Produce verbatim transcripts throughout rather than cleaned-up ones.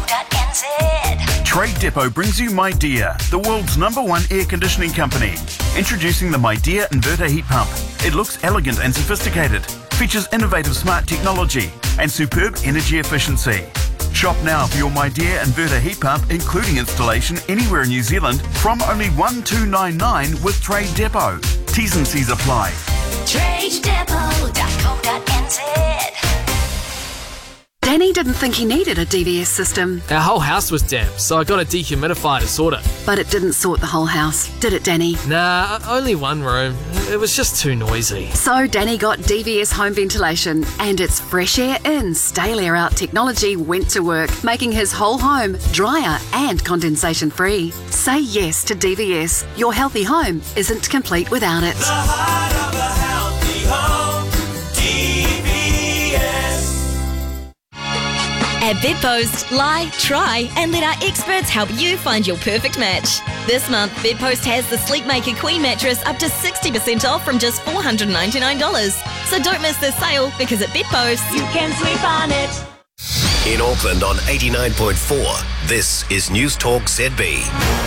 n z. Trade Depot brings you MyDear, the world's number one air conditioning company. Introducing the MyDear inverter heat pump. It looks elegant and sophisticated, features innovative smart technology and superb energy efficiency. Shop now for your MyDear inverter heat pump, including installation anywhere in New Zealand from only one thousand two hundred ninety-nine dollars with Trade Depot. T's and C's apply. trade depot dot co dot n z. Danny didn't think he needed a D V S system, Our whole house was damp, so I got a dehumidifier to sort it. but it didn't sort the whole house, did it, Danny? Nah, only one room. It was just too noisy. So Danny got D V S home ventilation, and its fresh air in, stale air out technology went to work, making his whole home drier and condensation free. Say yes to D V S. Your healthy home isn't complete without it. The heart of a healthy home, D V S. At Bedpost, lie, try, and let our experts help you find your perfect match. This month, Bedpost has the Sleepmaker Queen mattress up to sixty percent off from just four hundred ninety-nine dollars. So don't miss this sale, because at Bedpost, You can sleep on it. In Auckland on eighty-nine point four, this is News Talk Z B.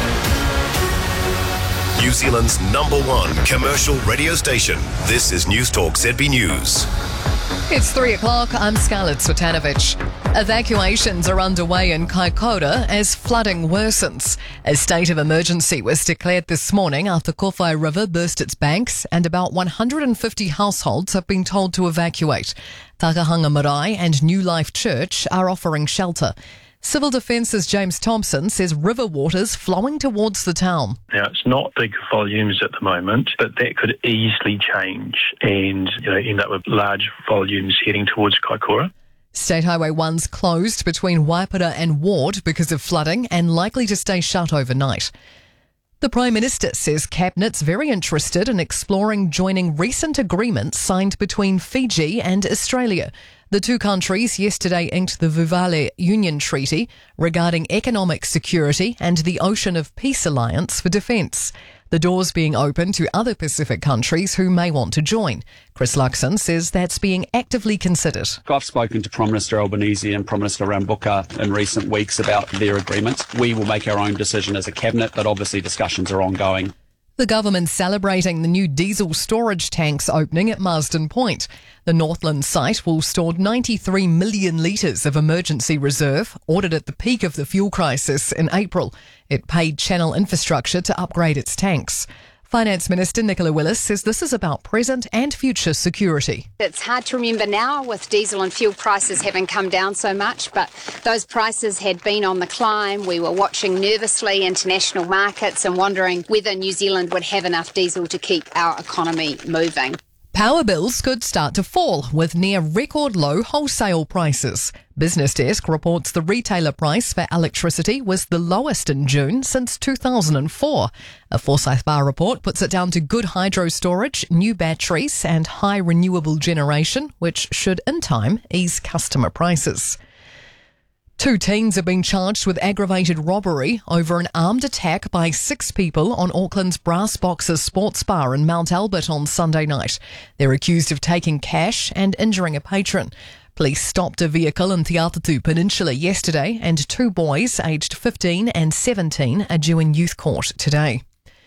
New Zealand's number one commercial radio station. This is News Talk Z B News. It's three o'clock. I'm Scarlett Swetanovich. Evacuations are underway in Kaikoura as flooding worsens. A state of emergency was declared this morning after Kowhai River burst its banks, and about one hundred fifty households have been told to evacuate. Takahanga Marae and New Life Church are offering shelter. Civil Defence's James Thompson says river water's flowing towards the town. Now, it's not big volumes at the moment, but that could easily change and, you know, end up with large volumes heading towards Kaikoura. State Highway one's closed between Waipara and Ward because of flooding and likely to stay shut overnight. The Prime Minister says Cabinet's very interested in exploring joining recent agreements signed between Fiji and Australia. The two countries yesterday inked the Vuvale Union Treaty regarding economic security and the Ocean of Peace Alliance for defence. The doors being open to other Pacific countries who may want to join. Chris Luxon says that's being actively considered. I've spoken to Prime Minister Albanese and Prime Minister Rambuka in recent weeks about their agreement. We will make our own decision as a cabinet, but obviously discussions are ongoing. The government's celebrating the new diesel storage tanks opening at Marsden Point. The Northland site will store ninety-three million litres of emergency reserve, ordered at the peak of the fuel crisis in April. It paid Channel Infrastructure to upgrade its tanks. Finance Minister Nicola Willis says this is about present and future security. It's hard to remember now with diesel and fuel prices having come down so much, but those prices had been on the climb. We were watching nervously international markets and wondering whether New Zealand would have enough diesel to keep our economy moving. Power bills could start to fall with near record low wholesale prices. Business Desk reports the retailer price for electricity was the lowest in June since two thousand four. A Forsyth Bar report puts it down to good hydro storage, new batteries and high renewable generation, which should in time ease customer prices. Two teens have been charged with aggravated robbery over an armed attack by six people on Auckland's Brass Boxers Sports Bar in Mount Albert on Sunday night. They're accused of taking cash and injuring a patron. Police stopped a vehicle in Te Atatu Peninsula yesterday, and two boys aged fifteen and seventeen are due in youth court today.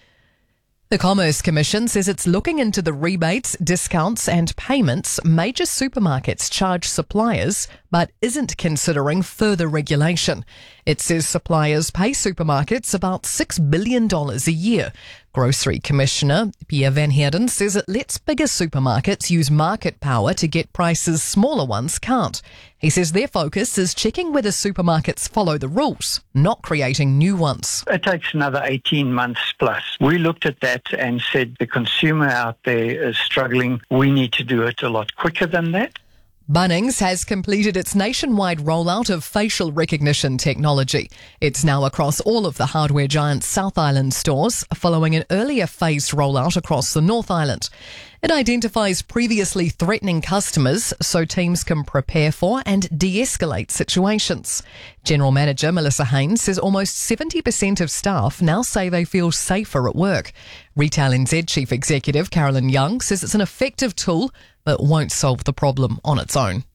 The Commerce Commission says it's looking into the rebates, discounts and payments major supermarkets charge suppliers, but isn't considering further regulation. It says suppliers pay supermarkets about six billion dollars a year. Grocery Commissioner Pierre Van Heerden says it lets bigger supermarkets use market power to get prices smaller ones can't. He says their focus is checking whether supermarkets follow the rules, not creating new ones. It takes another eighteen months plus. We looked at that and said the consumer out there is struggling. We need to do it a lot quicker than that. Bunnings has completed its nationwide rollout of facial recognition technology. It's now across all of the hardware giant's South Island stores, following an earlier phased rollout across the North Island. It identifies previously threatening customers so teams can prepare for and de-escalate situations. General Manager Melissa Haynes says almost seventy percent of staff now say they feel safer at work. Retail N Z Chief Executive Carolyn Young says it's an effective tool but won't solve the problem on its own.